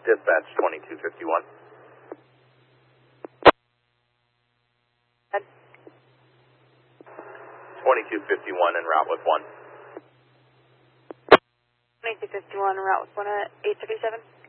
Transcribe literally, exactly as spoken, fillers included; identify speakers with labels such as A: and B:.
A: Dispatch twenty-two fifty-one. twenty-two fifty-one en route with one.
B: twenty-two fifty-one en route with one at eight thirty-seven.